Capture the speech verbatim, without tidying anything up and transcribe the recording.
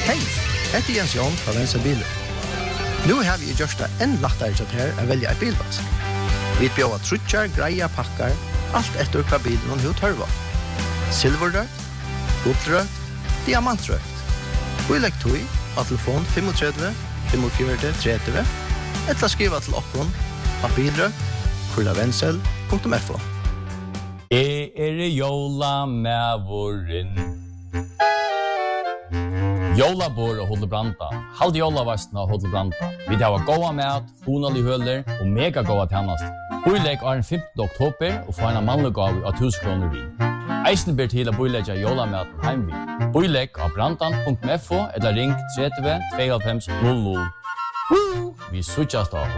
Hej, heter Jens Jon fra Venstre Biler. Nu har vi gjort det enn lettere til her å velge et bilvask. Vi bjør trutjar, greia, pakkar, alt etter hva bilen og tørva. Silverrødt, guldrødt, diamantrødt. Vi legger tog av telefon tre fem fem fire tre eller skriva til oppgånd av bilrødt, kurlavensel punktum f o. Jeg er jola med våren. Jolabor og Hodlebranta. Halde jolavasten av Hodlebranta. Vi tar gåa mat, honalig høler og mega gåa tjennast. Boilegg er den femtende oktober og får en mannlig gav av tusen kroner vin. Eisen ber til å boilegge jolamaten heimvin. Boilegg av brantan punktum f o eller ring tre tre to fem null null. Vi suttjast av